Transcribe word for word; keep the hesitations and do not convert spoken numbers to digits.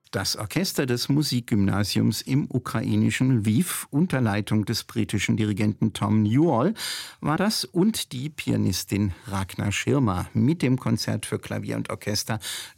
Das Orchester des Musikgymnasiums im ukrainischen Lwiw unter Leitung des britischen Dirigenten Tom Newall war das und die Pianistin Ragnar Schirmer mit dem Konzert für Klavier und Orchester